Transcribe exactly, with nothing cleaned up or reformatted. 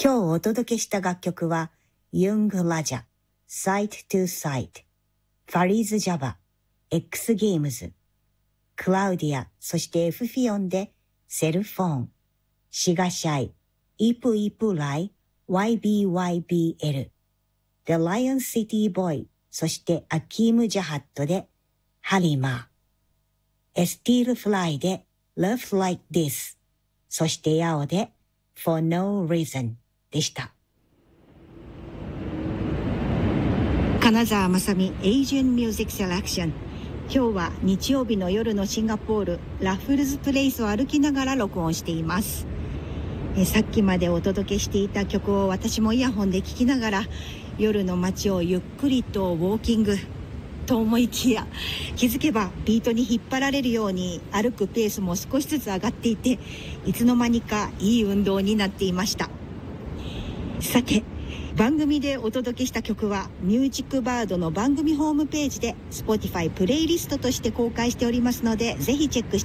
今日お届けした楽曲は、ユング・ラジャ、Sight to Sight、ファリーズ・ジャバ、X ゲームズ、クラウディア、そしてエフフィオンで、セルフォン、シガシャイ、イプイプライ、ワイビーワイビーエル、The Lion City Boy、そしてアキーム・ジャハットで、ハリマー、エスティール・フライで、Love Like This、そしてヤオで、For No Reason でした。金沢まさみ Asian Music Selection。今日は日曜日の夜のシンガポールラフルズプレイスを歩きながら録音しています。えさっきまでお届けしていた曲を私もイヤホンで聴きながら夜の街をゆっくりとウォーキングと思いきや、気づけばビートに引っ張られるように歩くペースも少しずつ上がっていて、いつの間にかいい運動になっていました。さて、番組でお届けした曲はミュージックバードの番組ホームページで Spotify プレイリストとして公開しておりますので、ぜひチェックして